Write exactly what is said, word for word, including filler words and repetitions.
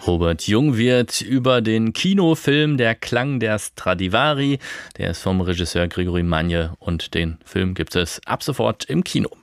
Robert Jungwirth über den Kinofilm Der Klang der Stradivari. Der ist vom Regisseur Gregory Magne und den Film gibt es ab sofort im Kino.